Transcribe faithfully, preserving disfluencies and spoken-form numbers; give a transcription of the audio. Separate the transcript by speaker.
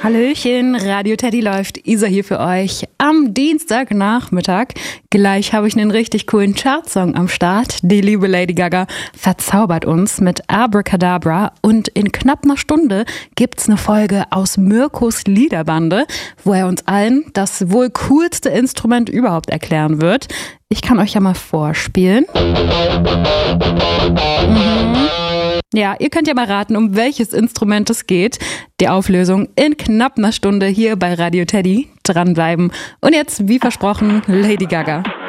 Speaker 1: Hallöchen, Radio Teddy läuft, Isa hier für euch am Dienstagnachmittag. Gleich habe ich einen richtig coolen Chartsong am Start. Die liebe Lady Gaga verzaubert uns mit Abracadabra und in knapp einer Stunde gibt's eine Folge aus Mirkos Liederbande, wo er uns allen das wohl coolste Instrument überhaupt erklären wird. Ich kann euch ja mal vorspielen. Mhm. Ja, ihr könnt ja mal raten, um welches Instrument es geht. Die Auflösung in knapp einer Stunde hier bei Radio Teddy. Dranbleiben. Und jetzt, wie versprochen, Lady Gaga.